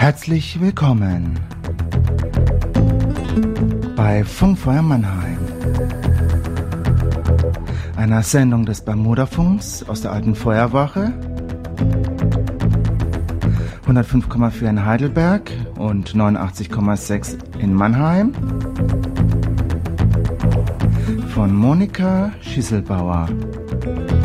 Herzlich willkommen bei Funkfeuer Mannheim, einer Sendung des Bermuda-Funks aus der alten Feuerwache, 105,4 in Heidelberg und 89,6 in Mannheim, von Monika Schisselbauer.